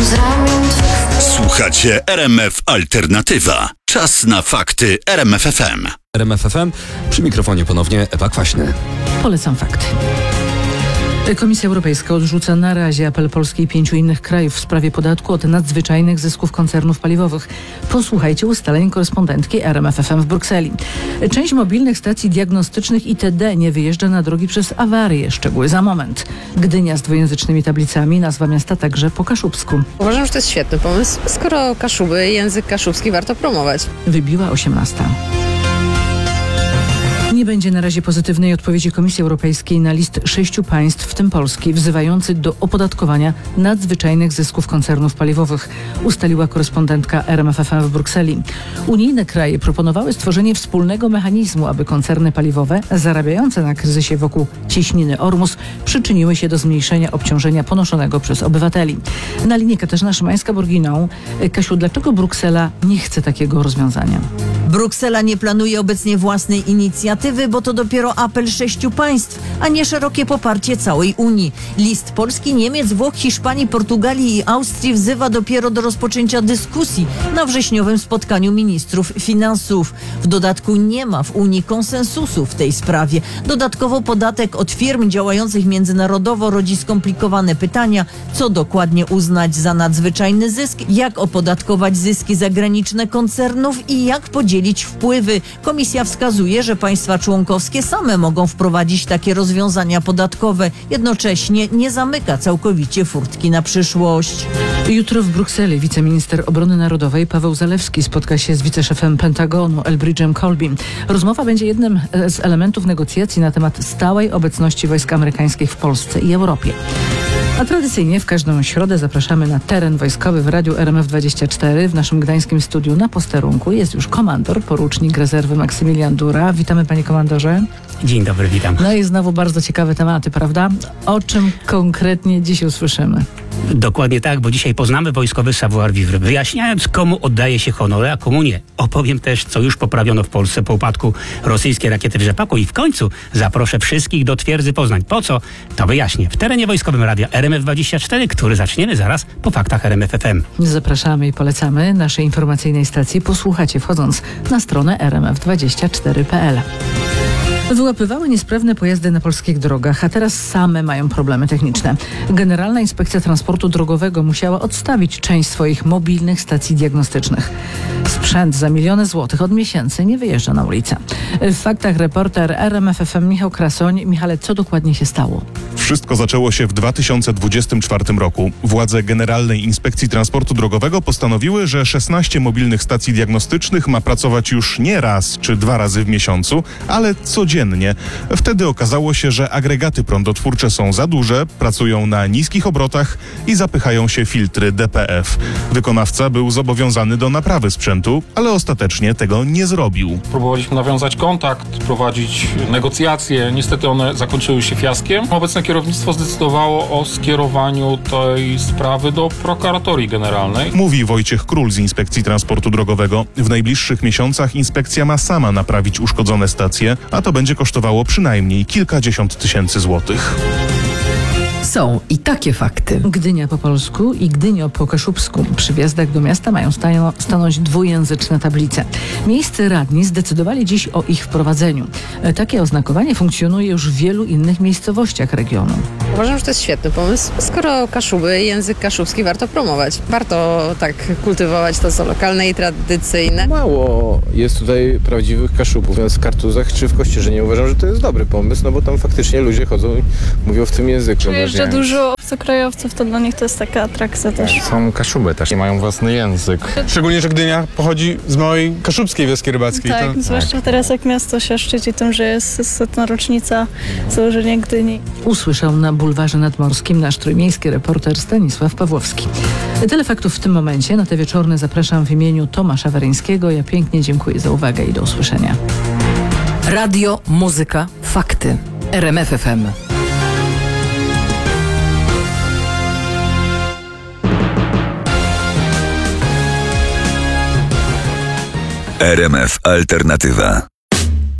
Słuchacie RMF Alternatywa. Czas na fakty RMF FM. RMF FM, przy mikrofonie ponownie Ewa Kwaśny. Polecam fakty. Komisja Europejska odrzuca na razie apel Polski i 5 innych krajów w sprawie podatku od nadzwyczajnych zysków koncernów paliwowych. Posłuchajcie ustaleń korespondentki RMF FM w Brukseli. Część mobilnych stacji diagnostycznych itd. nie wyjeżdża na drogi przez awarię. Szczegóły za moment. Gdynia z dwujęzycznymi tablicami, nazwa miasta także po kaszubsku. Uważam, że to jest świetny pomysł. Skoro Kaszuby, język kaszubski warto promować. Wybiła 18. Nie będzie na razie pozytywnej odpowiedzi Komisji Europejskiej na list 6 państw, w tym Polski, wzywający do opodatkowania nadzwyczajnych zysków koncernów paliwowych, ustaliła korespondentka RMF FM w Brukseli. Unijne kraje proponowały stworzenie wspólnego mechanizmu, aby koncerny paliwowe zarabiające na kryzysie wokół cieśniny Ormus przyczyniły się do zmniejszenia obciążenia ponoszonego przez obywateli. Na linii Katarzyna Szymańska-Borginą. Kasiu, dlaczego Bruksela nie chce takiego rozwiązania? Bruksela nie planuje obecnie własnej inicjatywy, bo to dopiero apel 6 państw, a nie szerokie poparcie całej Unii. List Polski, Niemiec, Włoch, Hiszpanii, Portugalii i Austrii wzywa dopiero do rozpoczęcia dyskusji na wrześniowym spotkaniu ministrów finansów. W dodatku nie ma w Unii konsensusu w tej sprawie. Dodatkowo podatek od firm działających międzynarodowo rodzi skomplikowane pytania, co dokładnie uznać za nadzwyczajny zysk, jak opodatkować zyski zagraniczne koncernów i jak podzielić wpływy. Komisja wskazuje, że państwa członkowskie same mogą wprowadzić takie rozwiązania podatkowe. Jednocześnie nie zamyka całkowicie furtki na przyszłość. Jutro w Brukseli wiceminister obrony narodowej Paweł Zalewski spotka się z wiceszefem Pentagonu Elbridge'em Colbym. Rozmowa będzie jednym z elementów negocjacji na temat stałej obecności wojsk amerykańskich w Polsce i Europie. A tradycyjnie w każdą środę zapraszamy na teren wojskowy w radiu RMF24. W naszym gdańskim studiu na posterunku jest już komandor, porucznik rezerwy Maksymilian Dura. Witamy, panie komandorze. Dzień dobry, witam. No i znowu bardzo ciekawe tematy, prawda? O czym konkretnie dziś usłyszymy? Dokładnie tak, bo dzisiaj poznamy wojskowy savoir-vivre, wyjaśniając, komu oddaje się honory, a komu nie. Opowiem też, co już poprawiono w Polsce po upadku rosyjskiej rakiety w rzepaku i w końcu zaproszę wszystkich do twierdzy Poznań. Po co? To wyjaśnię w terenie wojskowym radia RMF24, który zaczniemy zaraz po faktach RMF FM. Zapraszamy i polecamy naszej informacyjnej stacji. Posłuchacie wchodząc na stronę rmf24.pl. Wyłapywały niesprawne pojazdy na polskich drogach, a teraz same mają problemy techniczne. Generalna Inspekcja Transportu Drogowego musiała odstawić część swoich mobilnych stacji diagnostycznych. Sprzęt za miliony złotych od miesięcy nie wyjeżdża na ulicę. W faktach reporter RMF FM Michał Krasoń. Michale, co dokładnie się stało? Wszystko zaczęło się w 2024 roku. Władze Generalnej Inspekcji Transportu Drogowego postanowiły, że 16 mobilnych stacji diagnostycznych ma pracować już nie raz czy 2 razy w miesiącu, ale codziennie. Wtedy okazało się, że agregaty prądotwórcze są za duże, pracują na niskich obrotach i zapychają się filtry DPF. Wykonawca był zobowiązany do naprawy sprzętu, ale ostatecznie tego nie zrobił. Próbowaliśmy nawiązać kontakt, prowadzić negocjacje. Niestety one zakończyły się fiaskiem. Obecne kierownictwo zdecydowało o skierowaniu tej sprawy do prokuratorii generalnej. Mówi Wojciech Król z Inspekcji Transportu Drogowego. W najbliższych miesiącach inspekcja ma sama naprawić uszkodzone stacje, a to będzie kosztowało przynajmniej kilkadziesiąt tysięcy złotych. Są i takie fakty. Gdynia po polsku i Gdynio po kaszubsku. Przy wjazdach do miasta mają stanąć dwujęzyczne tablice. Miejscy radni zdecydowali dziś o ich wprowadzeniu. Takie oznakowanie funkcjonuje już w wielu innych miejscowościach regionu. Uważam, że to jest świetny pomysł. Skoro Kaszuby, język kaszubski warto promować. Warto tak kultywować to, co lokalne i tradycyjne. Mało jest tutaj prawdziwych Kaszubów, w Kartuzach czy w Kościerzynie. Uważam, że to jest dobry pomysł, no bo tam faktycznie ludzie chodzą i mówią w tym języku. Przyjeżdża dużo obcokrajowców, to dla nich to jest taka atrakcja też. Są Kaszuby też, nie mają własny język. Szczególnie, że Gdynia pochodzi z małej kaszubskiej wioski rybackiej. Tak, zwłaszcza teraz jak miasto się szczyci tym, że jest 100. rocznica założenia Gdyni. Usłyszał na bulwarze nadmorskim nasz trójmiejski reporter Stanisław Pawłowski. Tyle faktów w tym momencie. Na te wieczorne zapraszam w imieniu Tomasza Weryńskiego. Ja pięknie dziękuję za uwagę i do usłyszenia. Radio, muzyka, fakty. RMF FM. RMF Alternatywa.